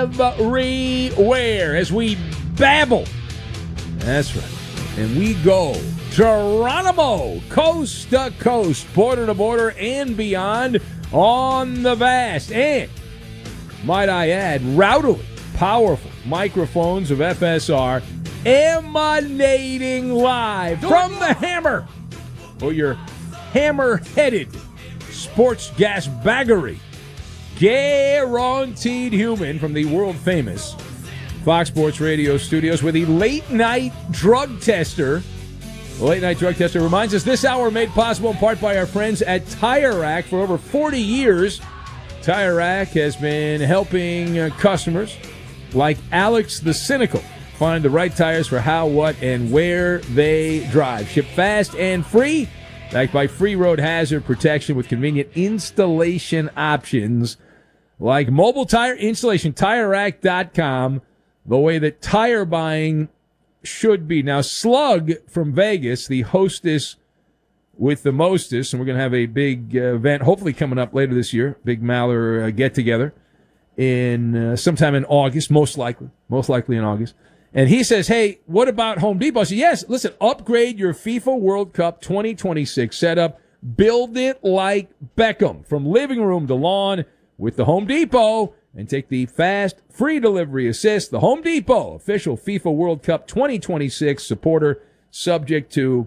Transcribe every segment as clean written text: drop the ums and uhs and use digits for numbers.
everywhere as we babble. That's right. And we go Geronimo, coast to coast, border to border, and beyond on the vast and, might I add, rowdily powerful microphones of FSR emanating live from the Hammer, or your hammer-headed sports gas baggery. Guaranteed human from the world-famous Fox Sports Radio studios with the late-night drug tester. The late-night drug tester reminds us this hour made possible in part by our friends at Tire Rack. For over 40 years, Tire Rack has been helping customers like Alex the Cynical find the right tires for how, what, and where they drive. Ship fast and free, backed by free road hazard protection with convenient installation options like mobile tire installation, TireRack.com, the way that tire buying should be. Now, Slug from Vegas, the hostess with the mostest, and we're going to have a big event hopefully coming up later this year, big Maller get-together in sometime in August, most likely in August. And he says, hey, what about Home Depot? I said, yes, listen, upgrade your FIFA World Cup 2026 setup. Build it like Beckham, from living room to lawn with the Home Depot, and take the fast, free delivery assist. The Home Depot, official FIFA World Cup 2026 supporter, subject to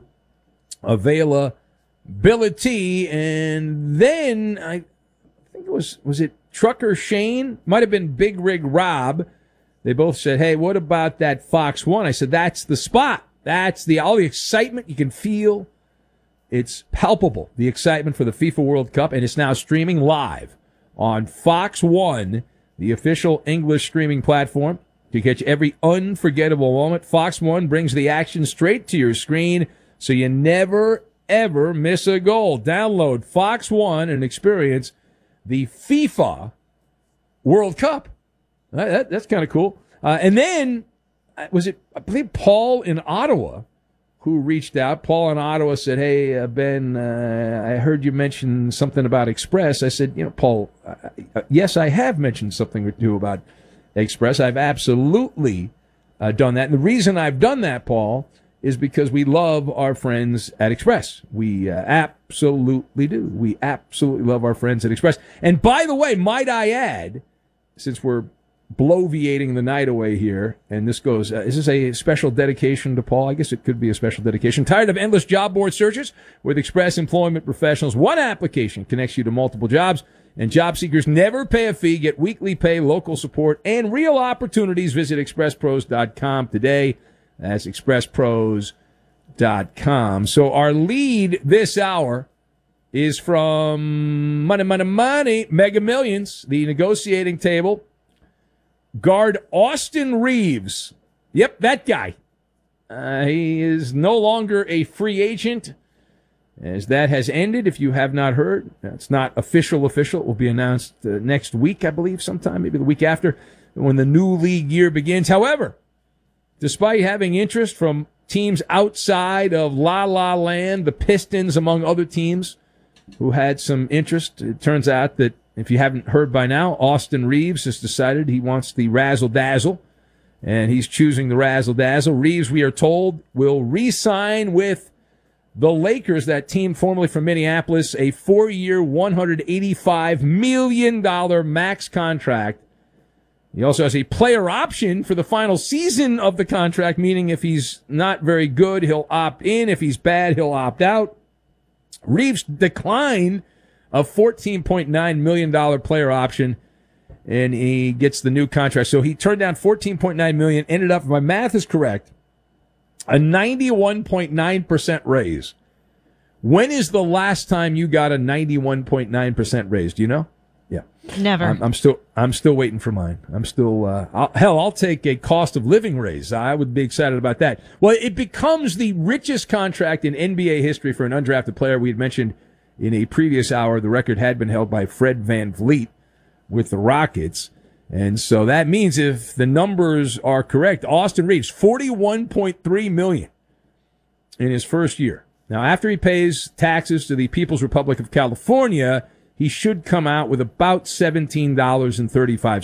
availability. And then I think it was it Trucker Shane? Might have been Big Rig Rob. They both said, hey, what about that Fox One? I said, that's the spot. That's all the excitement you can feel. It's palpable, the excitement for the FIFA World Cup, and it's now streaming live on Fox One, the official English streaming platform. To catch every unforgettable moment, Fox One brings the action straight to your screen so you never, ever miss a goal. Download Fox One and experience the FIFA World Cup. That's kind of cool. And then, I believe Paul in Ottawa who reached out. Paul in Ottawa said, hey, Ben, I heard you mention something about Express. I said, Paul, yes, I have mentioned something or two about Express. I've absolutely done that. And the reason I've done that, Paul, is because we love our friends at Express. We absolutely do. We absolutely love our friends at Express. And by the way, might I add, since we're bloviating the night away here, and this goes, is this a special dedication to Paul? I guess it could be a special dedication. Tired of endless job board searches? With Express Employment Professionals, one application connects you to multiple jobs, and job seekers never pay a fee, get weekly pay, local support, and real opportunities. Visit expresspros.com today. That's expresspros.com. So our lead this hour is from Money, Mega Millions, the negotiating table. Guard Austin Reaves. Yep, that guy. He is no longer a free agent, as that has ended. If you have not heard, it's not official. It will be announced next week, I believe, sometime, maybe the week after, when the new league year begins. However, despite having interest from teams outside of La La Land, the Pistons, among other teams who had some interest, it turns out that, if you haven't heard by now, Austin Reaves has decided he wants the razzle-dazzle, and he's choosing the razzle-dazzle. Reaves, we are told, will re-sign with the Lakers, that team formerly from Minneapolis, a 4-year, $185 million max contract. He also has a player option for the final season of the contract, meaning if he's not very good, he'll opt in. If he's bad, he'll opt out. Reaves declined a $14.9 million player option, and he gets the new contract. So he turned down $14.9 million, ended up, if my math is correct, a 91.9% raise. When is the last time you got a 91.9% raise? Do you know? Yeah. Never. I'm still waiting for mine. I'll take a cost of living raise. I would be excited about that. Well, it becomes the richest contract in NBA history for an undrafted player. We had mentioned in a previous hour, the record had been held by Fred VanVleet with the Rockets. And so that means, if the numbers are correct, Austin Reaves, $41.3 million in his first year. Now, after he pays taxes to the People's Republic of California, he should come out with about $17.35